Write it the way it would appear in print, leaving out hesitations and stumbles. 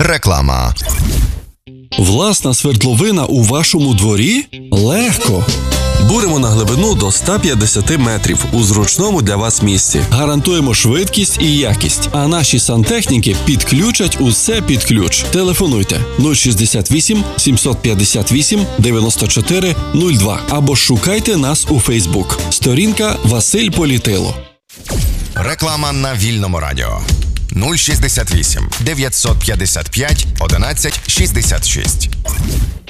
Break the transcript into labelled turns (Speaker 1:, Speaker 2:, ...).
Speaker 1: Реклама.
Speaker 2: Власна свердловина у вашому дворі? Легко!
Speaker 3: Буримо на глибину до 150 метрів у зручному для вас місці.
Speaker 2: Гарантуємо швидкість і якість, а наші сантехніки підключать усе під ключ. Телефонуйте 068 758 94 02 або шукайте нас у Фейсбук. Сторінка Василь Політило.
Speaker 1: Реклама на Вільному радіо. 068 955 11 66.